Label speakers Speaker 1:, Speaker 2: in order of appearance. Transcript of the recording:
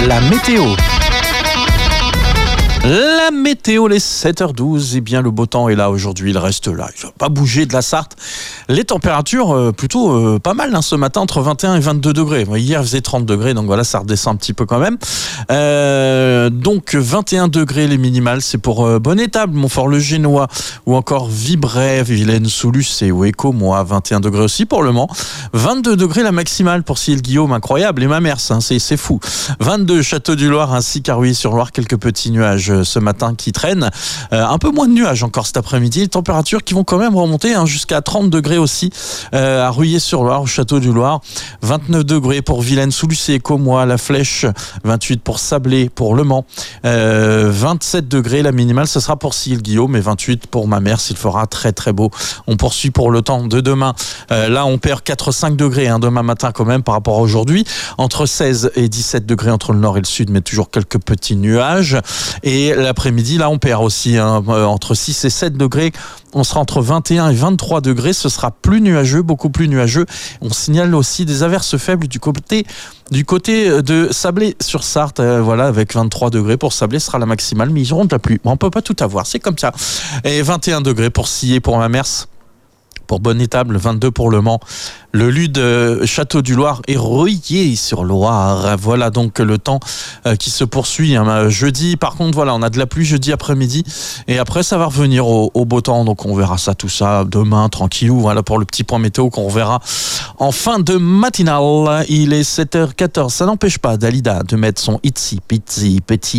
Speaker 1: La météo. La météo, les 7h12, eh bien le beau temps est là aujourd'hui, il reste là, il ne va pas bouger de la Sarthe. Les températures plutôt pas mal ce matin, entre 21 et 22 degrés. Hier il faisait 30 degrés, donc voilà, ça redescend un petit peu quand même. Donc 21 degrés les minimales, c'est pour Bonne-Étable, Montfort-le-Génois ou encore Vibray, Vilaine-sous-Luce et Ouéco, 21 degrés aussi pour Le Mans. 22 degrés la maximale pour Ciel-Guillaume, incroyable, et Mamers, c'est fou. 22 Château-du-Loir ainsi qu'Arrouillé-sur-Loire, quelques petits nuages ce matin qui traînent. Un peu moins de nuages encore cet après-midi. Les températures qui vont quand même remonter jusqu'à 30 degrés aussi à Arrouillé-sur-Loire, au Château-du-Loir. 29 degrés pour Vilaine-sous-Luce et Commois, La Flèche. 28 pour Sablé, pour Le Mans. 27 degrés la minimale, ce sera pour Ciel-Guillaume, et 28 pour Mamers. Il fera très très beau. On poursuit pour le temps de demain. Là, on perd 4-5 degrés demain matin quand même par rapport à aujourd'hui. Entre 16 et 17 degrés entre le nord et le sud, mais toujours quelques petits nuages. Et l'après-midi, là, on perd aussi entre 6 et 7 degrés. On sera entre 21 et 23 degrés. Ce sera plus nuageux, beaucoup plus nuageux. On signale aussi des averses faibles du côté de Sablé-sur-Sarthe. Voilà, avec 23 degrés pour Sablé, ce sera la maximale, mais ils auront de la pluie. On peut pas tout avoir, c'est comme ça. Et 21 degrés pour Sillé, pour Mamers. Pour Bonne-Étable, 22 pour Le Mans, le Lude, Château-du-Loir et Rouillé-sur-Loire. Voilà donc le temps qui se poursuit. Jeudi, par contre, voilà, on a de la pluie jeudi après-midi et après ça va revenir au beau temps. Donc on verra tout ça demain tranquillou. Voilà pour le petit point météo qu'on verra en fin de matinale. Il est 7h14. Ça n'empêche pas Dalida de mettre son itsy pitsy petit